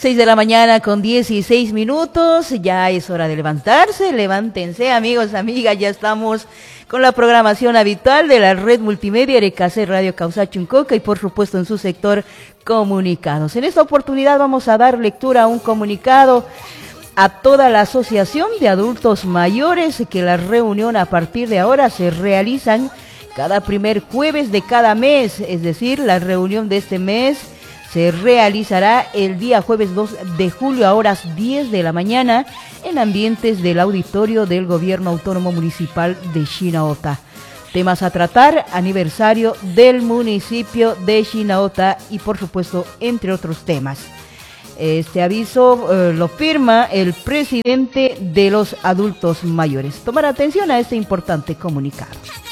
6 de la mañana con 16 minutos, ya es hora de levantarse, levántense amigos, amigas, ya estamos con la programación habitual de la red multimedia RKC Radio Causachuncoca y por supuesto en su sector comunicados. En esta oportunidad vamos a dar lectura a un comunicado a toda la asociación de adultos mayores que la reunión a partir de ahora se realizan cada primer jueves de cada mes, es decir, la reunión de este mes se realizará el día jueves 2 de julio a horas 10 de la mañana en ambientes del auditorio del Gobierno Autónomo Municipal de Chinauta. Temas a tratar, aniversario del municipio de Chinauta y por supuesto entre otros temas. Este aviso lo firma el presidente de los adultos mayores. Tomar atención a este importante comunicado.